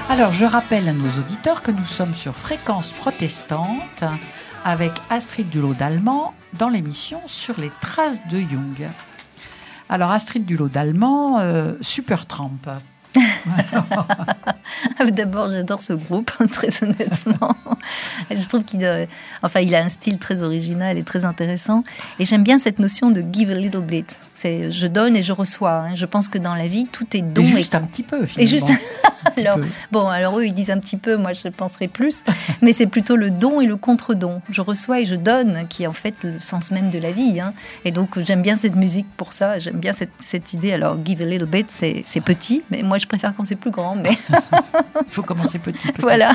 Alors, je rappelle à nos auditeurs que nous sommes sur Fréquence Protestante avec Astrid Dulot-D'Allemand dans l'émission Sur les traces de Jung. Alors, Astrid Dulot-D'Allemand, Supertramp. D'abord, j'adore ce groupe, très honnêtement. Je trouve qu'il a un style très original et très intéressant. Et j'aime bien cette notion de give a little bit. C'est je donne et je reçois. Je pense que dans la vie, tout est don. Et juste un petit peu, finalement. Et juste alors eux, ils disent un petit peu, moi je penserais plus. Mais c'est plutôt le don et le contre-don. Je reçois et je donne, qui est en fait le sens même de la vie. Et donc, j'aime bien cette musique pour ça. J'aime bien cette idée. Alors, give a little bit, c'est petit. Mais moi, je préfère quand c'est plus grand. Mais il faut commencer petit, peut-être. Voilà.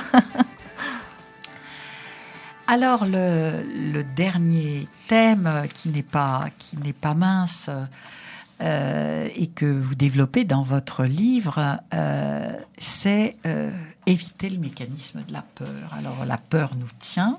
Alors, le dernier thème qui n'est pas mince et que vous développez dans votre livre, c'est éviter le mécanisme de la peur. Alors, la peur nous tient.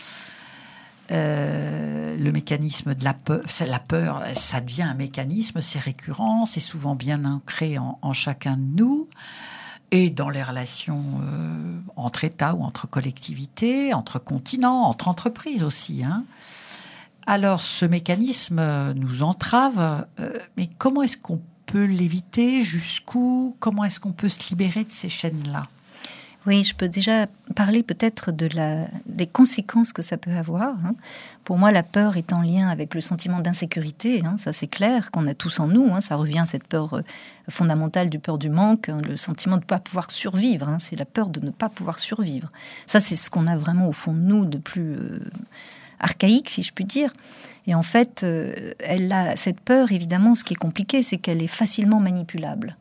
Le mécanisme de la peur, ça devient un mécanisme, c'est récurrent, c'est souvent bien ancré en chacun de nous. Et dans les relations entre États ou entre collectivités, entre continents, entre entreprises aussi. Alors, ce mécanisme nous entrave, mais comment est-ce qu'on peut l'éviter? Jusqu'où? Comment est-ce qu'on peut se libérer de ces chaînes-là? Oui, je peux déjà parler peut-être des conséquences que ça peut avoir. Pour moi, la peur est en lien avec le sentiment d'insécurité. Ça, c'est clair, qu'on a tous en nous. Ça revient à cette peur fondamentale du peur du manque, le sentiment de ne pas pouvoir survivre. C'est la peur de ne pas pouvoir survivre. Ça, c'est ce qu'on a vraiment au fond de nous de plus archaïque, si je puis dire. Et en fait, cette peur, évidemment, ce qui est compliqué, c'est qu'elle est facilement manipulable.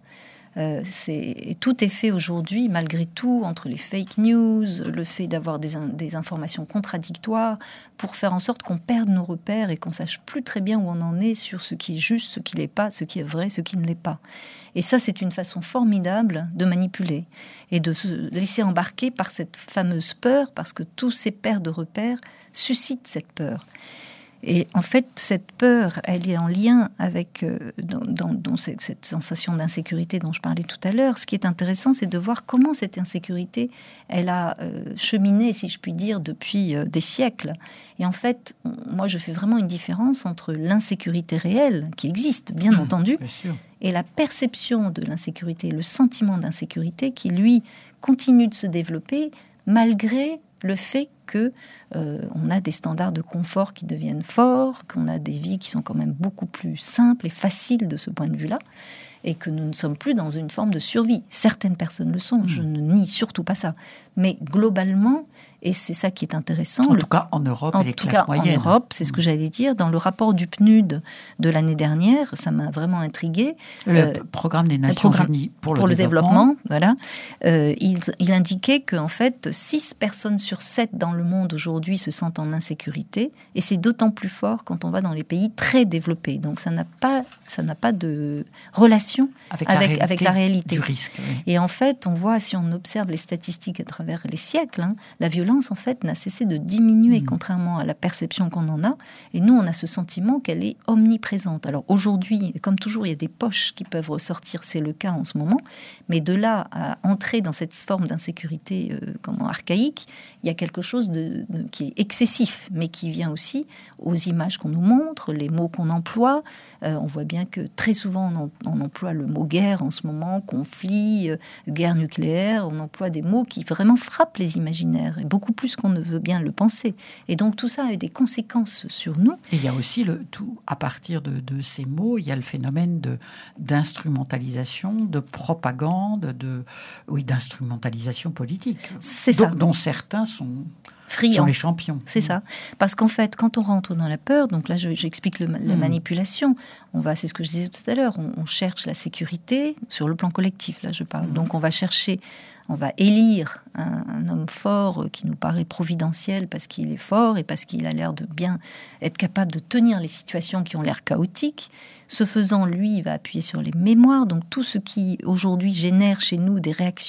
Tout est fait aujourd'hui, malgré tout, entre les fake news, le fait d'avoir des informations contradictoires, pour faire en sorte qu'on perde nos repères et qu'on sache plus très bien où on en est sur ce qui est juste, ce qui l'est pas, ce qui est vrai, ce qui ne l'est pas. Et ça, c'est une façon formidable de manipuler et de se laisser embarquer par cette fameuse peur, parce que tous ces paires de repères suscitent cette peur. Et en fait, cette peur, elle est en lien avec dans cette sensation d'insécurité dont je parlais tout à l'heure. Ce qui est intéressant, c'est de voir comment cette insécurité, elle a cheminé, si je puis dire, depuis des siècles. Et en fait, moi, je fais vraiment une différence entre l'insécurité réelle, qui existe, bien entendu, et la perception de l'insécurité, le sentiment d'insécurité qui, lui, continue de se développer malgré le fait que on a des standards de confort qui deviennent forts, qu'on a des vies qui sont quand même beaucoup plus simples et faciles de ce point de vue-là, et que nous ne sommes plus dans une forme de survie. Certaines personnes le sont, je ne nie surtout pas ça. Mais globalement, et c'est ça qui est intéressant... En tout cas, en Europe et les classes moyennes. En Europe, c'est ce que j'allais dire. Dans le rapport du PNUD de l'année dernière, ça m'a vraiment intriguée. Le programme des Nations Unies pour le développement. Voilà. Il indiquait qu'en fait, 6 personnes sur 7 dans le monde aujourd'hui se sentent en insécurité. Et c'est d'autant plus fort quand on va dans les pays très développés. Donc ça n'a pas de relation avec la réalité du risque. Oui. Et en fait, on voit, si on observe les statistiques à travers les siècles, la violence, en fait, n'a cessé de diminuer, contrairement à la perception qu'on en a. Et nous, on a ce sentiment qu'elle est omniprésente. Alors aujourd'hui, comme toujours, il y a des poches qui peuvent ressortir, c'est le cas en ce moment. Mais de là à entrer dans cette forme d'insécurité archaïque, il y a quelque chose qui est excessif, mais qui vient aussi aux images qu'on nous montre, les mots qu'on emploie. On voit bien que très souvent, on emploie le mot guerre en ce moment, conflit, guerre nucléaire. On emploie des mots qui vraiment frappent les imaginaires, et beaucoup plus qu'on ne veut bien le penser. Et donc tout ça a eu des conséquences sur nous. Et il y a aussi à partir de ces mots, il y a le phénomène d'instrumentalisation, de propagande, d'instrumentalisation politique. C'est ça. Dont certains sont les champions. C'est ça. Parce qu'en fait, quand on rentre dans la peur, donc là j'explique la manipulation, c'est ce que je disais tout à l'heure, on cherche la sécurité sur le plan collectif, là je parle. Donc on va élire un homme fort qui nous paraît providentiel parce qu'il est fort et parce qu'il a l'air de bien être capable de tenir les situations qui ont l'air chaotiques. Ce faisant, lui, il va appuyer sur les mémoires. Donc tout ce qui aujourd'hui génère chez nous des réactions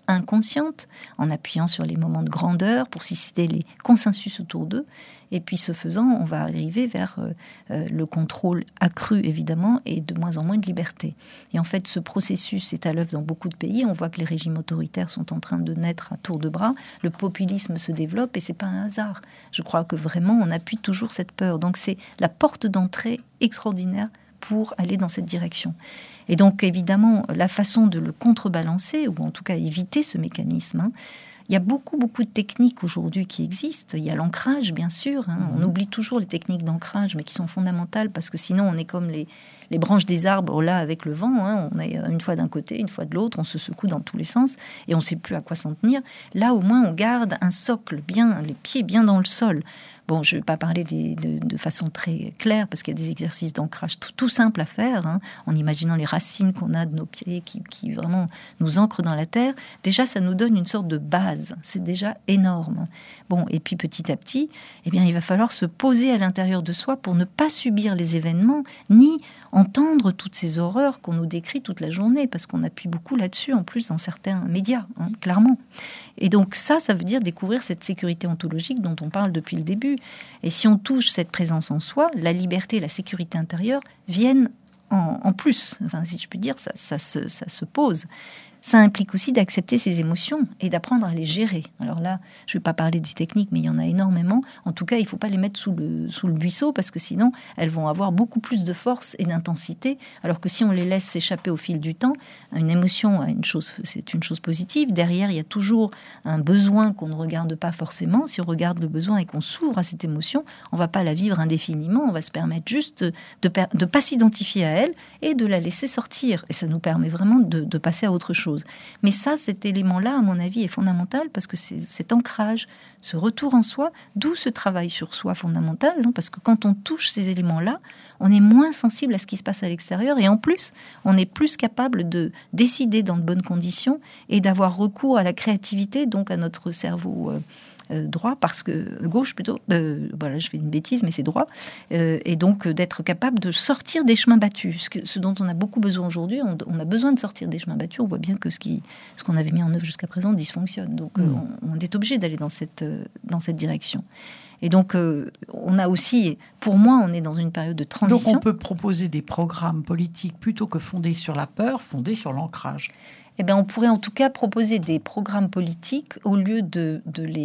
inconscientes, en appuyant sur les moments de grandeur pour susciter les consensus autour d'eux. Et puis, ce faisant, on va arriver vers le contrôle accru, évidemment, et de moins en moins de liberté. Et en fait, ce processus est à l'œuvre dans beaucoup de pays. On voit que les régimes autoritaires sont en train de naître à tour de bras. Le populisme se développe et c'est pas un hasard. Je crois que vraiment, on appuie toujours cette peur. Donc, c'est la porte d'entrée extraordinaire pour aller dans cette direction. Et donc, évidemment, la façon de le contrebalancer, ou en tout cas éviter ce mécanisme, il y a beaucoup de techniques aujourd'hui qui existent. Il y a l'ancrage, bien sûr. On oublie toujours les techniques d'ancrage, mais qui sont fondamentales, parce que sinon, on est comme les branches des arbres, là, avec le vent. On est une fois d'un côté, une fois de l'autre, on se secoue dans tous les sens, et on ne sait plus à quoi s'en tenir. Là, au moins, on garde un socle, bien, les pieds bien dans le sol. Bon, je ne vais pas parler de façon très claire, parce qu'il y a des exercices d'ancrage tout simples à faire, en imaginant les racines qu'on a de nos pieds qui vraiment nous ancrent dans la terre. Déjà, ça nous donne une sorte de base. C'est déjà énorme. Bon, et puis petit à petit, eh bien, il va falloir se poser à l'intérieur de soi pour ne pas subir les événements, ni entendre toutes ces horreurs qu'on nous décrit toute la journée, parce qu'on appuie beaucoup là-dessus, en plus, dans certains médias, clairement. Et donc ça veut dire découvrir cette sécurité ontologique dont on parle depuis le début. Et si on touche cette présence en soi, la liberté et la sécurité intérieure viennent en plus. Enfin, si je puis dire, ça se pose. Ça implique aussi d'accepter ses émotions et d'apprendre à les gérer. Alors là, je ne vais pas parler des techniques, mais il y en a énormément. En tout cas, il ne faut pas les mettre sous le buisson, parce que sinon, elles vont avoir beaucoup plus de force et d'intensité. Alors que si on les laisse s'échapper au fil du temps, une émotion, c'est une chose positive. Derrière, il y a toujours un besoin qu'on ne regarde pas forcément. Si on regarde le besoin et qu'on s'ouvre à cette émotion, on ne va pas la vivre indéfiniment. On va se permettre juste de ne pas s'identifier à elle et de la laisser sortir. Et ça nous permet vraiment de passer à autre chose. Mais ça, cet élément-là, à mon avis, est fondamental, parce que c'est cet ancrage, ce retour en soi, d'où ce travail sur soi fondamental, parce que quand on touche ces éléments-là, on est moins sensible à ce qui se passe à l'extérieur, et en plus, on est plus capable de décider dans de bonnes conditions et d'avoir recours à la créativité, donc à notre cerveau droit, parce que gauche plutôt, voilà, je fais une bêtise, mais c'est droit, et donc d'être capable de sortir des chemins battus, ce dont on a beaucoup besoin aujourd'hui. On a besoin de sortir des chemins battus. On voit bien que ce qu'on avait mis en œuvre jusqu'à présent dysfonctionne, donc on est obligé d'aller dans cette direction. Et donc, on a aussi, pour moi, on est dans une période de transition. Donc, on peut proposer des programmes politiques plutôt que fondés sur la peur, fondés sur l'ancrage. Eh bien, on pourrait en tout cas proposer des programmes politiques au lieu de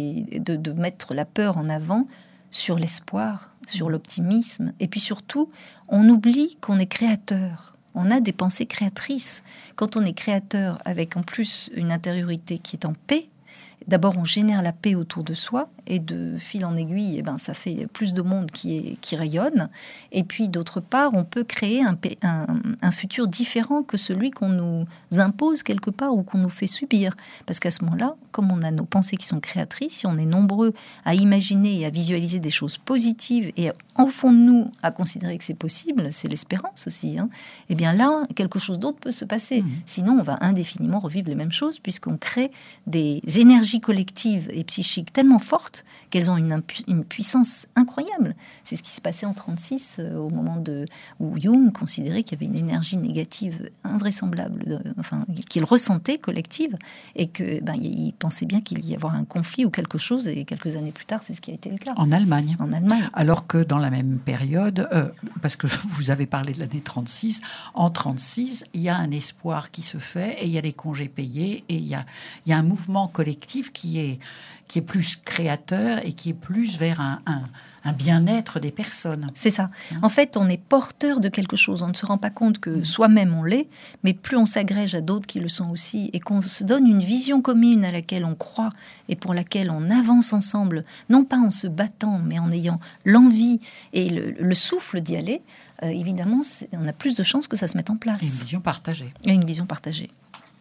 mettre la peur en avant, sur l'espoir, sur l'optimisme. Et puis surtout, on oublie qu'on est créateur. On a des pensées créatrices. Quand on est créateur avec en plus une intériorité qui est en paix, d'abord on génère la paix autour de soi, et de fil en aiguille, eh ben, ça fait plus de monde qui rayonne. Et puis d'autre part, on peut créer un futur différent que celui qu'on nous impose quelque part ou qu'on nous fait subir. Parce qu'à ce moment-là, comme on a nos pensées qui sont créatrices, si on est nombreux à imaginer et à visualiser des choses positives et en fond de nous à considérer que c'est possible, c'est l'espérance aussi, eh bien là, quelque chose d'autre peut se passer. Sinon, on va indéfiniment revivre les mêmes choses, puisqu'on crée des énergies collectives et psychiques tellement fortes qu'elles ont une puissance incroyable. C'est ce qui s'est passé en 1936, au moment où Jung considérait qu'il y avait une énergie négative invraisemblable, qu'il ressentait collective, et qu'il pensait bien qu'il y avoir un conflit ou quelque chose, et quelques années plus tard, c'est ce qui a été le cas. En Allemagne. Alors que dans la même période, parce que vous avez parlé de l'année 36, en 1936, il y a un espoir qui se fait, et il y a les congés payés, et il y a un mouvement collectif qui est plus créateur et qui est plus vers un bien-être des personnes. C'est ça. En fait, on est porteur de quelque chose. On ne se rend pas compte que soi-même on l'est, mais plus on s'agrège à d'autres qui le sont aussi, et qu'on se donne une vision commune à laquelle on croit et pour laquelle on avance ensemble, non pas en se battant, mais en ayant l'envie et le souffle d'y aller, évidemment, on a plus de chances que ça se mette en place. Une vision partagée. Et une vision partagée.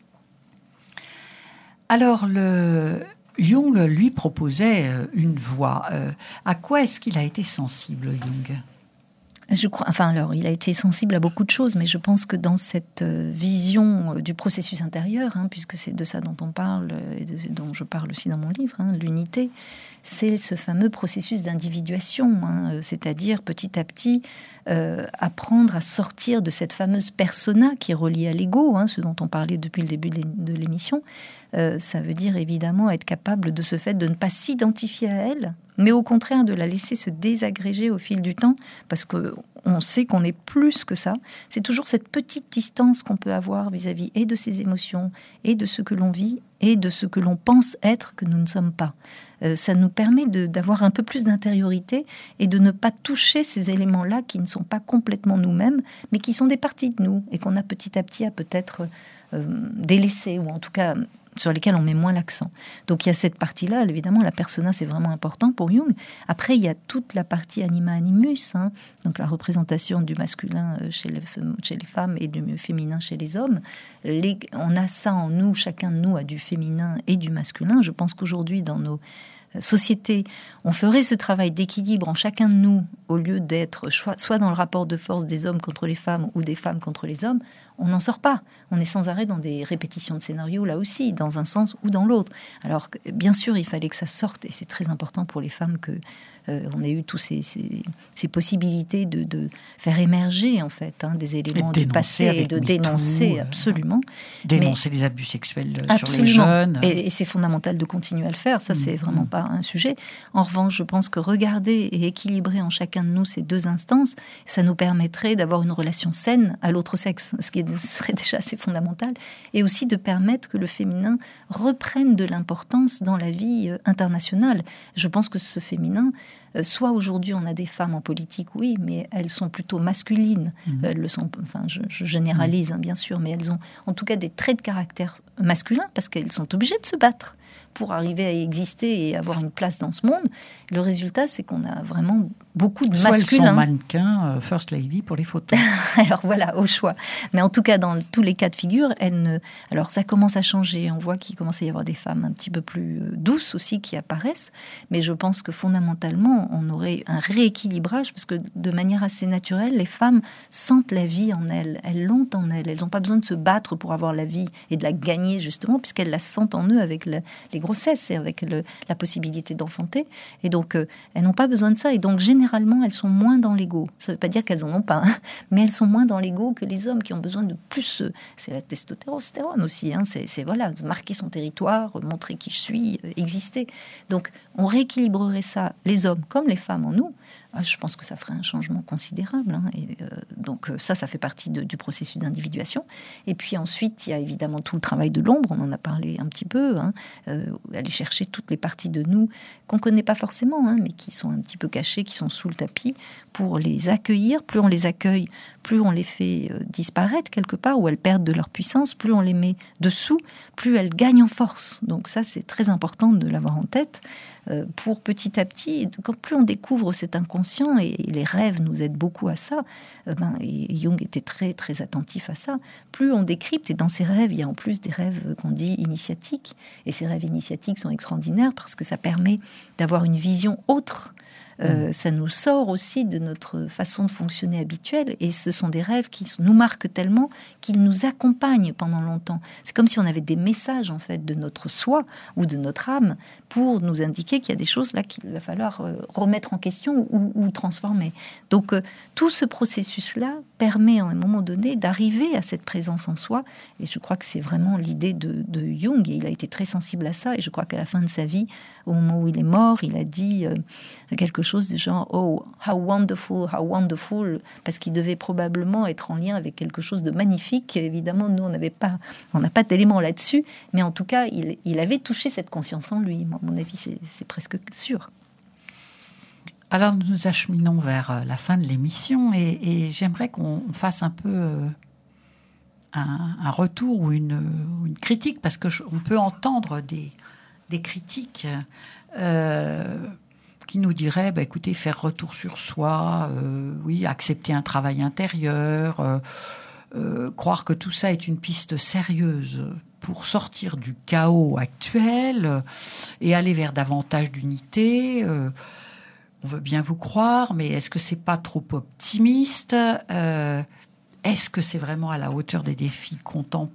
Alors, Jung, lui, proposait une voie. À quoi est-ce qu'il a été sensible, Jung ? Je crois, enfin alors, il a été sensible à beaucoup de choses, mais je pense que dans cette vision du processus intérieur, puisque c'est de ça dont on parle et dont je parle aussi dans mon livre, l'unité, c'est ce fameux processus d'individuation, c'est-à-dire petit à petit apprendre à sortir de cette fameuse persona qui est reliée à l'ego, ce dont on parlait depuis le début de l'émission. Ça veut dire évidemment être capable de ce fait de ne pas s'identifier à elle, mais au contraire de la laisser se désagréger au fil du temps, parce qu'on sait qu'on est plus que ça. C'est toujours cette petite distance qu'on peut avoir vis-à-vis et de ses émotions, et de ce que l'on vit, et de ce que l'on pense être que nous ne sommes pas. Ça nous permet d'avoir un peu plus d'intériorité et de ne pas toucher ces éléments-là qui ne sont pas complètement nous-mêmes, mais qui sont des parties de nous, et qu'on a petit à petit à peut-être délaisser, ou en tout cas sur lesquels on met moins l'accent. Donc il y a cette partie-là, évidemment, la persona, c'est vraiment important pour Jung. Après, il y a toute la partie anima animus, donc la représentation du masculin chez les femmes et du féminin chez les hommes. On a ça en nous, chacun de nous a du féminin et du masculin. Je pense qu'aujourd'hui, dans nos sociétés, on ferait ce travail d'équilibre en chacun de nous, au lieu d'être soit dans le rapport de force des hommes contre les femmes ou des femmes contre les hommes. On n'en sort pas. On est sans arrêt dans des répétitions de scénarios, là aussi, dans un sens ou dans l'autre. Alors, bien sûr, il fallait que ça sorte, et c'est très important pour les femmes que on ait eu tous ces possibilités de faire émerger, en fait, des éléments du passé et de dénoncer, absolument. Dénoncer les abus sexuels sur les jeunes. Et c'est fondamental de continuer à le faire. Ça, c'est vraiment pas un sujet. En revanche, je pense que regarder et équilibrer en chacun de nous ces deux instances, ça nous permettrait d'avoir une relation saine à l'autre sexe, ce qui serait déjà assez fondamental, et aussi de permettre que le féminin reprenne de l'importance dans la vie internationale. Je pense que ce féminin, soit aujourd'hui on a des femmes en politique, oui, mais elles sont plutôt masculines. Elles le sont, enfin je généralise bien sûr, mais elles ont en tout cas des traits de caractère masculins parce qu'elles sont obligées de se battre pour arriver à exister et avoir une place dans ce monde. Le résultat, c'est qu'on a vraiment beaucoup de masculins. Soit elles sont mannequins, first lady pour les photos. Alors voilà, au choix. Mais en tout cas, dans tous les cas de figure, alors ça commence à changer. On voit qu'il commence à y avoir des femmes un petit peu plus douces aussi qui apparaissent. Mais je pense que fondamentalement, on aurait un rééquilibrage parce que de manière assez naturelle, les femmes sentent la vie en elles. Elles l'ont en elles. Elles n'ont pas besoin de se battre pour avoir la vie et de la gagner justement, puisqu'elles la sentent en eux avec les grossesses et avec la possibilité d'enfanter. Et donc, elles n'ont pas besoin de ça. Et donc, généralement, elles sont moins dans l'ego. Ça ne veut pas dire qu'elles en ont pas, mais elles sont moins dans l'ego que les hommes qui ont besoin de plus. C'est la testostérone aussi. C'est voilà, marquer son territoire, montrer qui je suis, exister. Donc, on rééquilibrerait ça, les hommes comme les femmes en nous. Je pense que ça ferait un changement considérable. Et donc ça fait partie du processus d'individuation. Et puis ensuite, il y a évidemment tout le travail de l'ombre. On en a parlé un petit peu. Aller chercher toutes les parties de nous qu'on connaît pas forcément, mais qui sont un petit peu cachées, qui sont sous le tapis, pour les accueillir. Plus on les accueille, plus on les fait disparaître quelque part, ou elles perdent de leur puissance. Plus on les met dessous, plus elles gagnent en force. Donc ça, c'est très important de l'avoir en tête. Pour petit à petit, plus on découvre cet inconscient, et les rêves nous aident beaucoup à ça, et Jung était très très attentif à ça, plus on décrypte, et dans ces rêves, il y a en plus des rêves qu'on dit initiatiques, et ces rêves initiatiques sont extraordinaires parce que ça permet d'avoir une vision autre. Ça nous sort aussi de notre façon de fonctionner habituelle, et ce sont des rêves qui nous marquent tellement qu'ils nous accompagnent pendant longtemps. C'est comme si on avait des messages en fait de notre soi ou de notre âme pour nous indiquer qu'il y a des choses là qu'il va falloir remettre en question ou transformer. Donc tout ce processus-là permet à un moment donné d'arriver à cette présence en soi, et je crois que c'est vraiment l'idée de Jung, et il a été très sensible à ça, et je crois qu'à la fin de sa vie, au moment où il est mort, il a dit quelque chose du genre « Oh, how wonderful », parce qu'il devait probablement être en lien avec quelque chose de magnifique. Évidemment, nous, on n'a pas d'éléments là-dessus, mais en tout cas, il avait touché cette conscience en lui. À mon avis, c'est presque sûr. Alors, nous nous acheminons vers la fin de l'émission, et j'aimerais qu'on fasse un peu un retour ou une critique, parce que on peut entendre des critiques qui nous diraient, écoutez, faire retour sur soi, oui, accepter un travail intérieur, croire que tout ça est une piste sérieuse pour sortir du chaos actuel et aller vers davantage d'unité. on veut bien vous croire, mais est-ce que c'est pas trop optimiste ? Est-ce que c'est vraiment à la hauteur des défis contemporains ?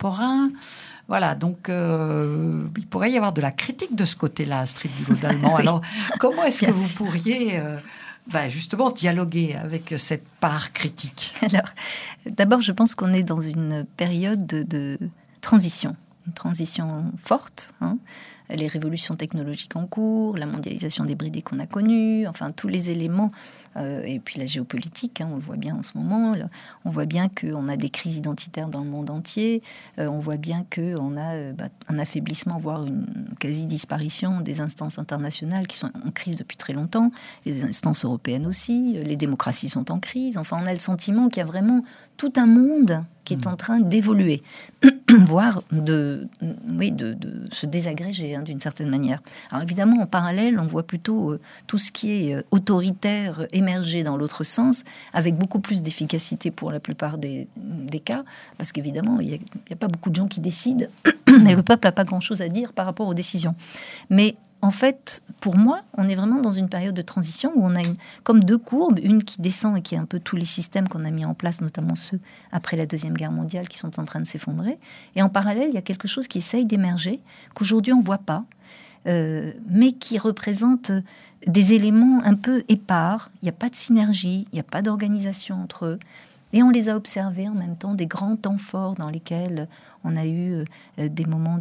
Voilà, donc il pourrait y avoir de la critique de ce côté-là, Astrid Dulot-D'Allemand. Alors, comment est-ce que vous pourriez justement dialoguer avec cette part critique ? Alors, d'abord, je pense qu'on est dans une période de transition, une transition forte. Les révolutions technologiques en cours, la mondialisation débridée qu'on a connue, enfin tous les éléments, et puis la géopolitique, on le voit bien en ce moment. Là, on voit bien qu'on a des crises identitaires dans le monde entier. On voit bien qu'on a un affaiblissement, voire une quasi-disparition des instances internationales qui sont en crise depuis très longtemps. Les instances européennes aussi. Les démocraties sont en crise. Enfin, on a le sentiment qu'il y a vraiment tout un monde qui est en train d'évoluer, voire de se désagréger d'une certaine manière. Alors évidemment, en parallèle, on voit plutôt tout ce qui est autoritaire émerger dans l'autre sens, avec beaucoup plus d'efficacité pour la plupart des cas, parce qu'évidemment, il n'y a pas beaucoup de gens qui décident, et le peuple n'a pas grand-chose à dire par rapport aux décisions. Mais en fait, pour moi, on est vraiment dans une période de transition où on a comme deux courbes, une qui descend et qui est un peu tous les systèmes qu'on a mis en place, notamment ceux après la Deuxième Guerre mondiale qui sont en train de s'effondrer. Et en parallèle, il y a quelque chose qui essaye d'émerger, qu'aujourd'hui on ne voit pas, mais qui représente des éléments un peu épars. Il n'y a pas de synergie, il n'y a pas d'organisation entre eux. Et on les a observés en même temps, des grands temps forts dans lesquels on a eu des moments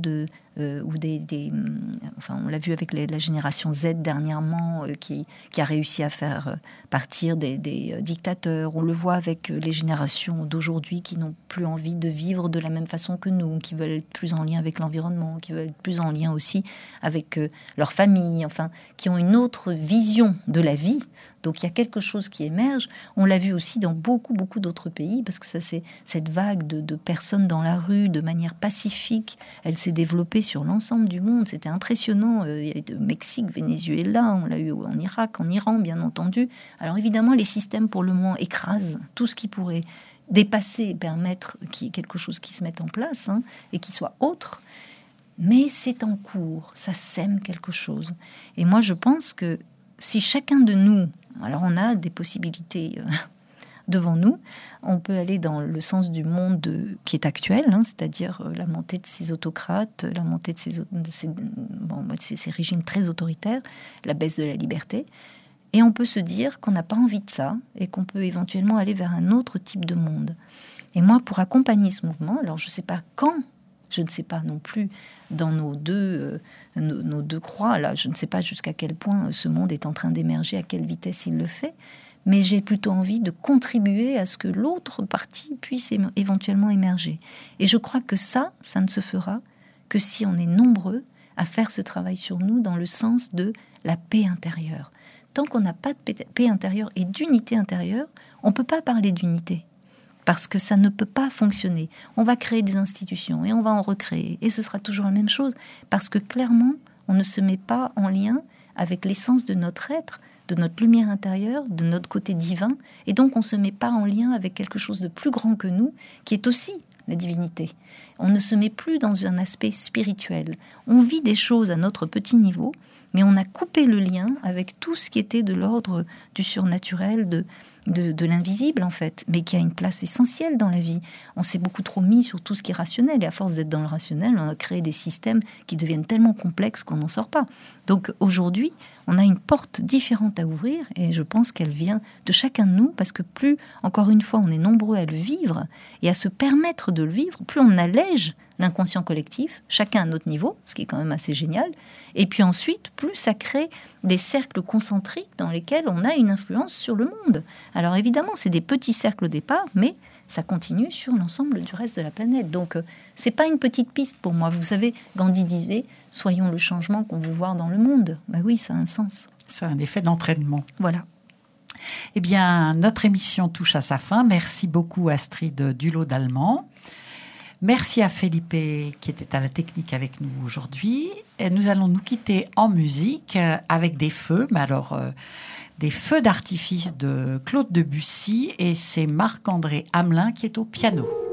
on l'a vu avec la génération Z dernièrement, qui a réussi à faire partir des dictateurs. On le voit avec les générations d'aujourd'hui qui n'ont plus envie de vivre de la même façon que nous, qui veulent être plus en lien avec l'environnement, qui veulent être plus en lien aussi avec leur famille, enfin, qui ont une autre vision de la vie. Donc il y a quelque chose qui émerge. On l'a vu aussi dans beaucoup d'autres pays, parce que ça, c'est cette vague de personnes dans la rue de manière pacifique. Elle s'est développée sur l'ensemble du monde. C'était impressionnant. Il y a eu de Mexique, Venezuela, on l'a eu en Irak, en Iran, bien entendu. Alors évidemment, les systèmes, pour le moment, écrasent tout ce qui pourrait dépasser et permettre qu'il y ait quelque chose qui se mette en place, et qui soit autre. Mais c'est en cours. Ça sème quelque chose. Et moi, je pense que si chacun de nous... Alors, on a des possibilités devant nous. On peut aller dans le sens du monde qui est actuel, c'est-à-dire la montée de ces autocrates, la montée de ces régimes très autoritaires, la baisse de la liberté. Et on peut se dire qu'on n'a pas envie de ça et qu'on peut éventuellement aller vers un autre type de monde. Et moi, pour accompagner ce mouvement, alors je ne sais pas quand, je ne sais pas non plus dans nos deux croix, là, je ne sais pas jusqu'à quel point ce monde est en train d'émerger, à quelle vitesse il le fait, mais j'ai plutôt envie de contribuer à ce que l'autre partie puisse éventuellement émerger. Et je crois que ça ne se fera que si on est nombreux à faire ce travail sur nous dans le sens de la paix intérieure. Tant qu'on n'a pas de paix intérieure et d'unité intérieure, on ne peut pas parler d'unité. Parce que ça ne peut pas fonctionner. On va créer des institutions et on va en recréer. Et ce sera toujours la même chose. Parce que clairement, on ne se met pas en lien avec l'essence de notre être, de notre lumière intérieure, de notre côté divin. Et donc, on ne se met pas en lien avec quelque chose de plus grand que nous, qui est aussi la divinité. On ne se met plus dans un aspect spirituel. On vit des choses à notre petit niveau, mais on a coupé le lien avec tout ce qui était de l'ordre du surnaturel, de l'invisible, en fait, mais qui a une place essentielle dans la vie. On s'est beaucoup trop mis sur tout ce qui est rationnel, et à force d'être dans le rationnel, on a créé des systèmes qui deviennent tellement complexes qu'on n'en sort pas. Donc aujourd'hui, on a une porte différente à ouvrir, et je pense qu'elle vient de chacun de nous, parce que plus, encore une fois, on est nombreux à le vivre, et à se permettre de le vivre, plus on allège l'inconscient collectif, chacun à notre niveau, ce qui est quand même assez génial, et puis ensuite, plus ça crée des cercles concentriques dans lesquels on a une influence sur le monde. Alors évidemment, c'est des petits cercles au départ, mais ça continue sur l'ensemble du reste de la planète. Donc, c'est pas une petite piste pour moi. Vous savez, Gandhi disait « Soyons le changement qu'on veut voir dans le monde ». Bah oui, ça a un sens. C'est un effet d'entraînement. Voilà. Eh bien, notre émission touche à sa fin. Merci beaucoup Astrid Dulot-D'Allemand. Merci à Felipe qui était à la technique avec nous aujourd'hui. Et nous allons nous quitter en musique avec des feux, mais alors des feux d'artifice de Claude Debussy, et c'est Marc-André Hamelin qui est au piano.